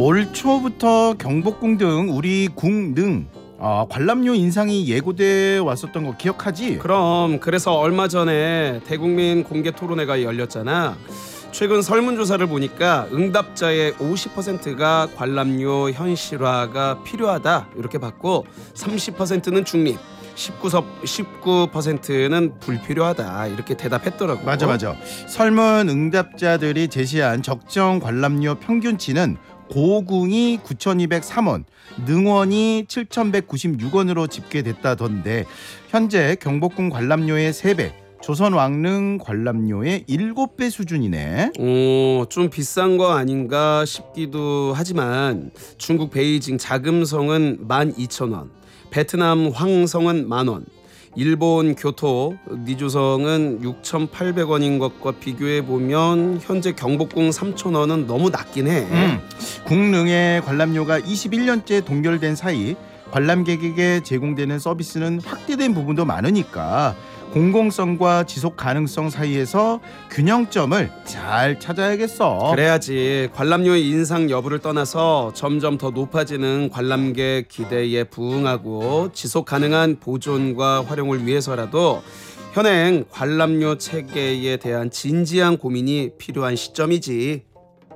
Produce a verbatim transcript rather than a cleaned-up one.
올 초부터 경복궁 등 우리 궁능 아, 관람료 인상이 예고돼 왔었던 거 기억하지? 그럼 그래서 얼마 전에 대국민 공개 토론회가 열렸잖아. 최근 설문조사를 보니까 응답자의 오십 퍼센트가 관람료 현실화가 필요하다 이렇게 봤고, 삼십 퍼센트는 중립, 십구 퍼센트는 불필요하다 이렇게 대답했더라고. 맞아 맞아. 설문 응답자들이 제시한 적정 관람료 평균치는 고궁이 구천이백삼 원, 능원이 칠천백구십육 원으로 집계됐다던데 현재 경복궁 관람료의 세 배, 조선 왕릉 관람료의 일곱 배 수준이네. 오, 좀 비싼 거 아닌가 싶기도 하지만 중국 베이징 자금성은 만 이천 원, 베트남 황성은 만 원, 일본 교토 니조성은 육천팔백 원인 것과 비교해보면 현재 경복궁 삼천 원은 너무 낮긴 해. 음, 궁릉의 관람료가 이십일 년째 동결된 사이 관람객에게 제공되는 서비스는 확대된 부분도 많으니까 공공성과 지속 가능성 사이에서 균형점을 잘 찾아야겠어. 그래야지 관람료의 인상 여부를 떠나서 점점 더 높아지는 관람객 기대에 부응하고 지속 가능한 보존과 활용을 위해서라도 현행 관람료 체계에 대한 진지한 고민이 필요한 시점이지.